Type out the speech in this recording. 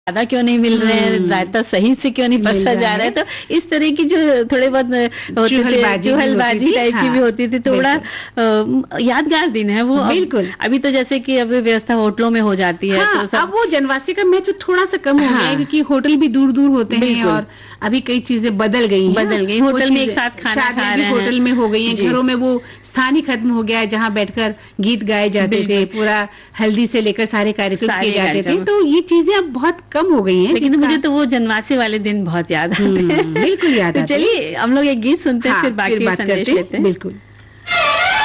ज्यादा क्यों नहीं मिल रहे हैं, रायता सही से क्यों नहीं परसा जा रहा है। तो इस तरह की जो थोड़े बहुत होते थे, चुहलबाजी टाइप की भी होती थी, तो बड़ा यादगार दिन है वो। बिल्कुल। अभी तो जैसे कि अब व्यवस्था होटलों में हो जाती है, हाँ, तो अब वो जनवासी का महत्व थोड़ा सा कम हो गया है, क्योंकि होटल भी दूर दूर होते हैं और अभी कई चीजें बदल गई हैं। होटल में एक साथ खाना खा रहे हैं, होटल में हो गई है, घरों में वो स्थान ही खत्म हो गया है जहाँ बैठकर गीत गाए जाते थे, पूरा हल्दी से लेकर सारे कार्यक्रम किए जाते थे। तो ये चीजें अब बहुत कम हो गई हैं। लेकिन मुझे तो वो जनवासी वाले दिन बहुत याद आते हैं। बिल्कुल याद आते हैं। चलिए हम लोग एक गीत सुनते हैं, फिर बाकी संदेश लेते हैं। बिल्कुल।